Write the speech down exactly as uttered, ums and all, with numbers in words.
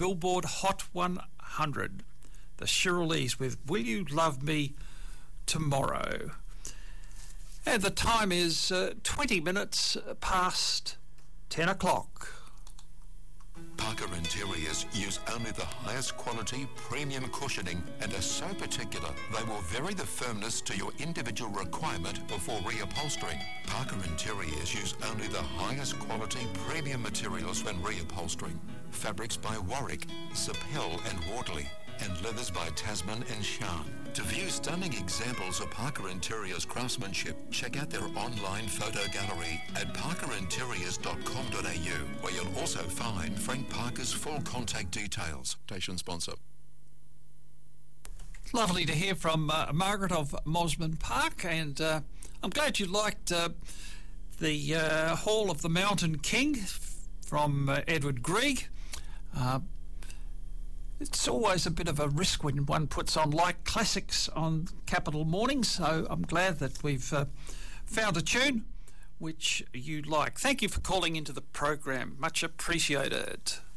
Billboard Hot one hundred. The Shirleys with Will You Love Me Tomorrow. And the time is uh, twenty minutes past ten o'clock. Parker Interiors use only the highest quality premium cushioning and are so particular they will vary the firmness to your individual requirement before reupholstering. Parker Interiors use only the highest quality premium materials when reupholstering. Fabrics by Warwick, Sapel and Wardley, and leathers by Tasman and Shan. To view stunning examples of Parker Interiors craftsmanship, check out their online photo gallery at parker interiors dot com dot a u, where you'll also find Frank Parker's full contact details. Station sponsor. Lovely to hear from uh, Margaret of Mosman Park, and uh, I'm glad you liked uh, the uh, Hall of the Mountain King from uh, Edward Grieg. Uh, It's always a bit of a risk when one puts on like classics on Capital Mornings, so I'm glad that we've uh, found a tune which you like. Thank you for calling into the program. Much appreciated.